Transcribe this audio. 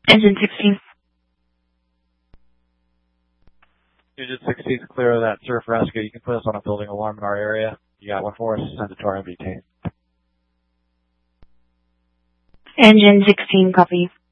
Engine 16. Engine 16 is clear of that surf rescue. You can put us on a building alarm in our area. You got one for us, send it to our MDT. Engine 16, copy.